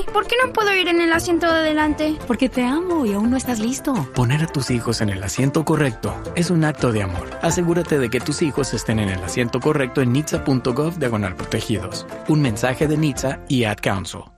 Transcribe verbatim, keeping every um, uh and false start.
¿por qué no puedo ir en el asiento de adelante? Porque te amo y aún no estás listo. Poner a tus hijos en el asiento correcto es un acto de amor. Asegúrate de que tus hijos estén en el asiento correcto en nitsa punto gov diagonal protegidos. Un mensaje de N H T S A y Ad Council.